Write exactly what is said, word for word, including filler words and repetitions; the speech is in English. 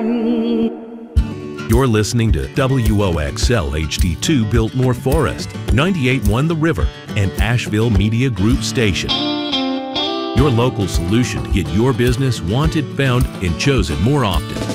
You're listening to W O X L H D two Biltmore Forest, ninety-eight point one The River, and Asheville Media Group Station. Your local solution to get your business wanted, found, and chosen more often.